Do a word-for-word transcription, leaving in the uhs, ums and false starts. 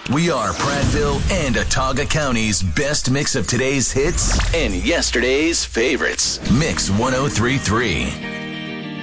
We are Prattville and Autauga County's best mix of today's hits and yesterday's favorites. Mix one oh three point three.